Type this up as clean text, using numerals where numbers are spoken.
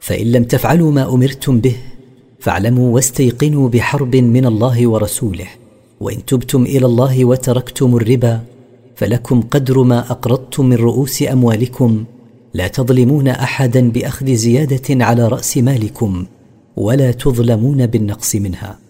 فإن لم تفعلوا ما أمرتم به فاعلموا واستيقنوا بحرب من الله ورسوله، وإن تبتم إلى الله وتركتم الربا فلكم قدر ما أقرضتم من رؤوس أموالكم، لا تظلمون أحدا بأخذ زيادة على رأس مالكم ولا تظلمون بالنقص منها.